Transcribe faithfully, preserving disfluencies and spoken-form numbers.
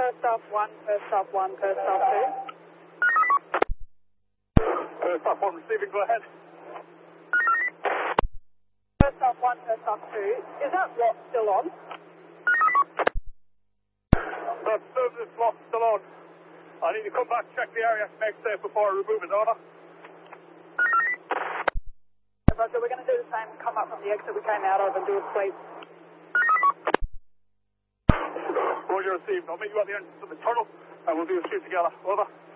First off one, first off one, first off two. First off one receiving, go ahead. First off one, first off two. Is that lock still on? That service lock still on. I need to come back, check the area, make safe before I remove it, over. Roger, we're going to do the same, come up from the exit we came out of and do a sweep. Roger received. I'll meet you at the entrance of the tunnel and we'll do a sweep together. Over.